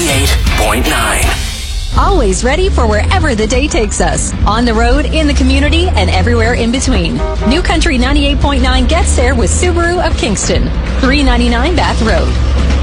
98.9. Always ready for wherever the day takes us. On the road, in the community, and everywhere in between. New Country 98.9 gets there with Subaru of Kingston. 399 Bath Road.